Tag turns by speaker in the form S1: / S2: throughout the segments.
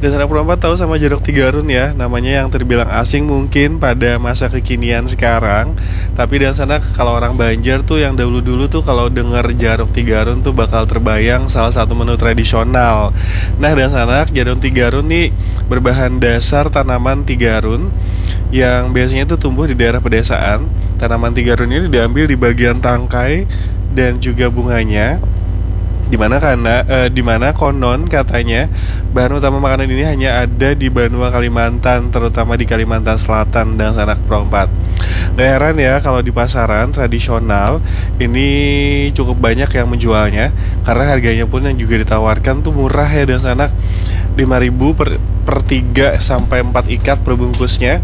S1: Dan anak perempat tahu sama jeruk tigarun ya, namanya yang terbilang asing mungkin pada masa kekinian sekarang. Tapi dan sana kalau orang Banjar tuh yang dulu-dulu tuh kalau dengar jeruk tigarun tuh bakal terbayang salah satu menu tradisional. Nah dan sana jeruk tigarun nih berbahan dasar tanaman tigarun yang biasanya tuh tumbuh di daerah pedesaan. Tanaman tigarun ini diambil di bagian tangkai dan juga bunganya, dimana konon katanya bahan utama makanan ini hanya ada di Banua Kalimantan, terutama di Kalimantan Selatan dan Sanak Perompat. Gak heran ya kalau di pasaran tradisional ini cukup banyak yang menjualnya, karena harganya pun yang juga ditawarkan tuh murah ya dan Sanak, 5.000 per 3 sampai 4 ikat per bungkusnya.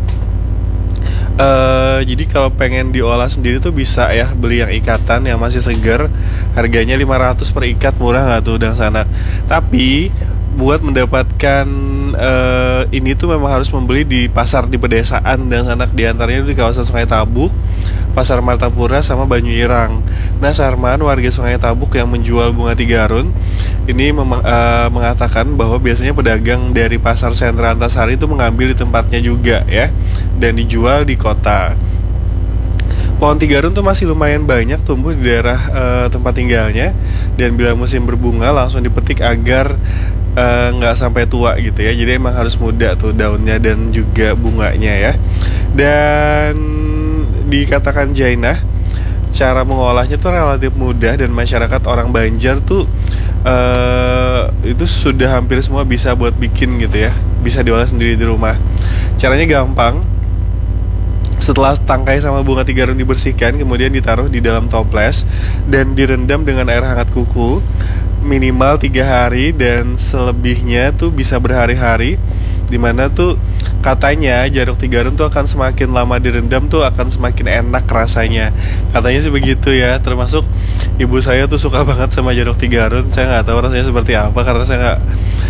S1: Jadi kalau pengen diolah sendiri tuh bisa ya, beli yang ikatan yang masih segar, harganya 500 per ikat, murah nggak tuh dan sana. Tapi buat mendapatkan ini tuh memang harus membeli di pasar di pedesaan dan anak, diantaranya di kawasan Sungai Tabuk, Pasar Martapura sama Banyu Irang. Nah Sarman, warga Sungai Tabuk yang menjual bunga tigarun ini mengatakan bahwa biasanya pedagang dari pasar sentra Antasari itu mengambil di tempatnya juga ya, dan dijual di kota. Pohon tigarun tuh masih lumayan banyak tumbuh di daerah tempat tinggalnya, dan bila musim berbunga langsung dipetik agar nggak sampai tua gitu ya. Jadi emang harus muda tuh daunnya dan juga bunganya ya. Dan dikatakan Jainah, cara mengolahnya tuh relatif mudah, dan masyarakat orang Banjar tuh itu sudah hampir semua bisa buat bikin gitu ya, bisa diolah sendiri di rumah. Caranya gampang. Setelah tangkai sama bunga tigarun dibersihkan, kemudian ditaruh di dalam toples dan direndam dengan air hangat kuku minimal 3 hari, dan selebihnya tuh bisa berhari-hari. Dimana tuh katanya jeruk tigarun tuh akan semakin lama direndam tuh akan semakin enak rasanya. Katanya sih begitu ya. Termasuk ibu saya tuh suka banget sama jeruk tigarun. Saya nggak tahu rasanya seperti apa, karena saya nggak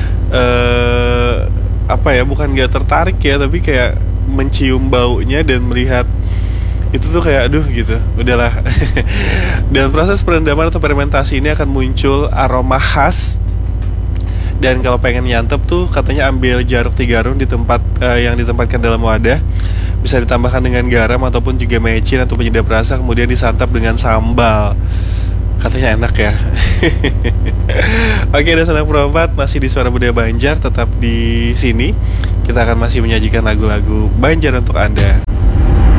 S1: bukan nggak tertarik ya, tapi kayak mencium baunya dan melihat itu tuh kayak aduh gitu, udahlah. Dan proses perendaman atau fermentasi ini akan muncul aroma khas. Dan kalau pengen nyantep tuh katanya ambil jeruk tigarun di tempat yang ditempatkan dalam wadah, bisa ditambahkan dengan garam ataupun juga mecin atau penyedap rasa, kemudian disantap dengan sambal. Katanya enak ya. Oke, dan Sanak Perompat masih di Suara Budaya Banjar, tetap di sini. Kita akan masih menyajikan lagu-lagu Banjar untuk Anda.